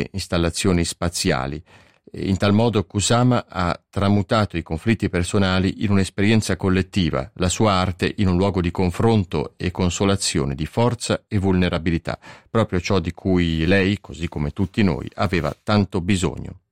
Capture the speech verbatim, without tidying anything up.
grandi installazioni spaziali. In tal modo Kusama ha tramutato i conflitti personali in un'esperienza collettiva, la sua arte in un luogo di confronto e consolazione, di forza e vulnerabilità, proprio ciò di cui lei, così come tutti noi, aveva tanto bisogno.